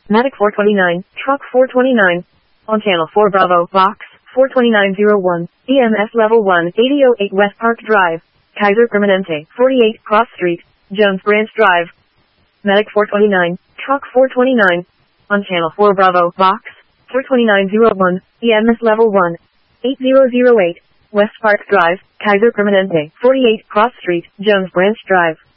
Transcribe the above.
Medic 429, Truck 429. On Channel 4 Bravo, Box 42901, EMS Level 1, 8008 West Park Drive, Kaiser Permanente, 48 Cross Street, Jones Branch Drive. Medic 429, Truck 429. On Channel 4 Bravo, Box 42901, EMS Level 1, 8008, West Park Drive, Kaiser Permanente, 48 Cross Street, Jones Branch Drive.